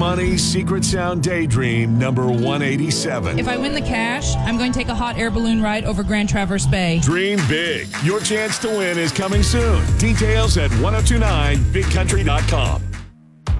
Money Secret Sound Daydream number 187. If I win the cash, I'm going to take a hot air balloon ride over Grand Traverse Bay. Dream big. Your chance to win is coming soon. Details at 1029bigcountry.com.